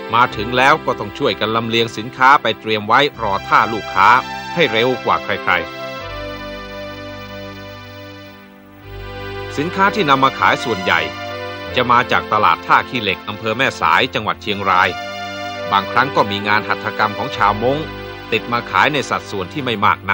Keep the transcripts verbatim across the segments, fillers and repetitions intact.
มาถึงแล้วก็ต้องช่วยกันลำเลียงสินค้าไปเตรียมไว้รอท่าลูกค้าให้เร็วกว่าใครๆสินค้าที่นำมาขายส่วนใหญ่จะมาจากตลาดท่าขี้เหล็กอำเภอแม่สายจังหวัดเชียงรายบางครั้งก็มีงานหัตถกรรมของชาวม้งติดมาขายในสัดส่วนที่ไม่มากนัก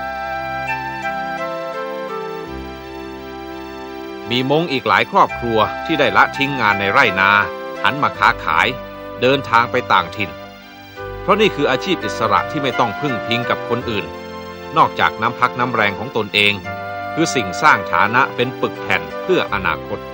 มีม้งอีกหลายครอบครัวที่ได้ละทิ้งงานในไร่นาหันมาค้าขายเดินทางไปต่างถิ่นเพราะนี่คืออาชีพอิสระที่ไม่ต้องพึ่งพิงกับคนอื่นนอกจากน้ำพักน้ำแรงของตนเองคือสิ่งสร้างฐานะเป็นปึกแผ่นเพื่ออนาคต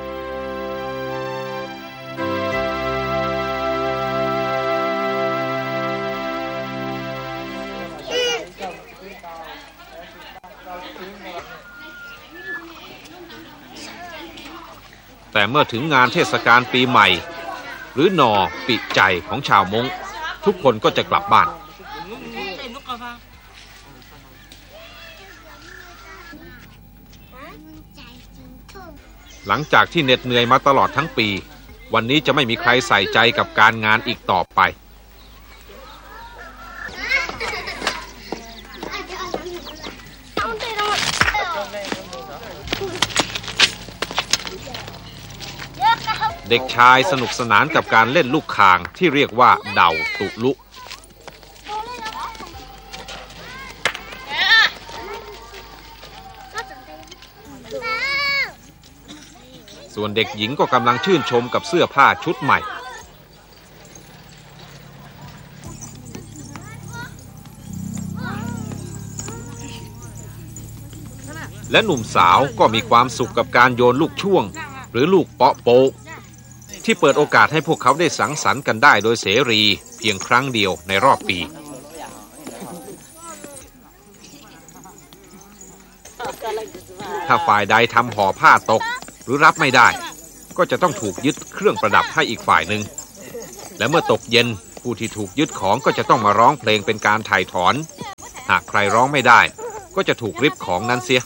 แต่เมื่อถึงงานเทศกาลปีใหม่หรือหนอปิใจของชาวม้งทุกคนก็จะกลับบ้านหลังจากที่เหน็ดเหนื่อยมาตลอดทั้งปีวันนี้จะไม่มีใครใส่ใจกับการงานอีกต่อไปเด็กชายสนุกสนานกับการเล่นลูกคางที่เรียกว่าเดาตุลุส่วนเด็กหญิงก็กำลังชื่นชมกับเสื้อผ้าชุดใหม่และหนุ่มสาวก็มีความสุขกับการโยนลูกช่วงหรือลูกเปาะโปะที่เปิดโอกาสให้พวกเขาได้สังสรรค์กันได้โดยเสรีเพียงครั้งเดียวในรอบปีถ้าฝ่ายใดทำห่อผ้าตกหรือรับไม่ได้ก็จะต้องถูกยึดเครื่องประดับให้อีกฝ่ายหนึ่งและเมื่อตกเย็นผู้ที่ถูกยึดของก็จะต้องมาร้องเพลงเป็นการไถ่ถอนหากใครร้องไม่ได้ก็จะถูกริบของนั้นเสีย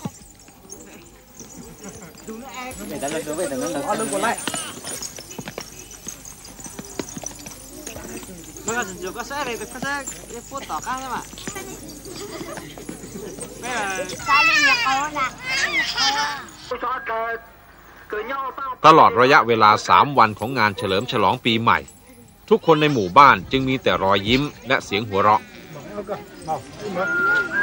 ตลอดระยะเวลาสามวันของงานเฉลิมฉลองปีใหม่ทุกคนในหมู่บ้านจึงมีแต่รอยยิ้มและเสียงหัวเราะ